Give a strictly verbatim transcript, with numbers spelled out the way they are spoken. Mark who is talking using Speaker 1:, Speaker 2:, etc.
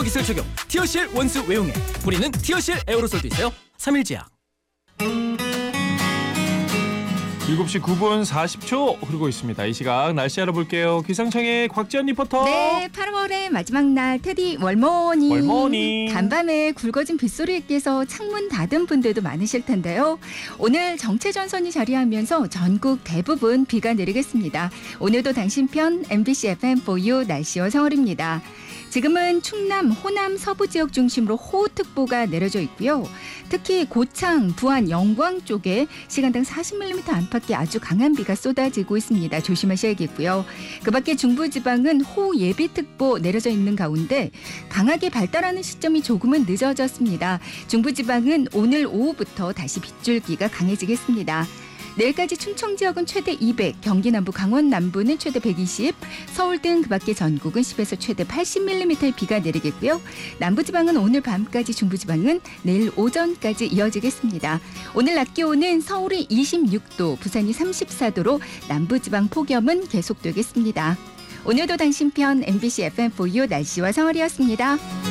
Speaker 1: 기술 적용 티어실 원수 외용액. 뿌리는 티어실 에어로솔도 있어요. 삼일제약.
Speaker 2: 일곱 시 구 분 사십 초 흐르고 있습니다. 이 시각 날씨 알아볼게요. 기상청의 곽지연 리포터.
Speaker 3: 네, 팔월의 마지막 날 테디 월모닝.
Speaker 2: 월모닝.
Speaker 3: 간밤에 굵어진 빗소리에 깨서 창문 닫은 분들도 많으실 텐데요. 오늘 정체전선이 자리하면서 전국 대부분 비가 내리겠습니다. 오늘도 당신 편 엠비씨 에프엠 포유 날씨와 생활입니다. 지금은 충남, 호남, 서부 지역 중심으로 호우특보가 내려져 있고요. 특히 고창, 부안, 영광 쪽에 시간당 사십 밀리미터 안팎의 아주 강한 비가 쏟아지고 있습니다. 조심하셔야겠고요. 그 밖에 중부지방은 호우 예비특보 내려져 있는 가운데 강하게 발달하는 시점이 조금은 늦어졌습니다. 중부지방은 오늘 오후부터 다시 빗줄기가 강해지겠습니다. 내일까지 충청 지역은 최대 이백, 경기 남부, 강원 남부는 최대 백이십, 서울 등 그 밖의 전국은 십에서 최대 팔십 밀리미터의 비가 내리겠고요. 남부지방은 오늘 밤까지, 중부지방은 내일 오전까지 이어지겠습니다. 오늘 낮 기온은 서울이 이십육 도, 부산이 삼십사 도로 남부지방 폭염은 계속되겠습니다. 오늘도 당신 편 엠비씨 에프엠 포유 날씨와 생활이었습니다.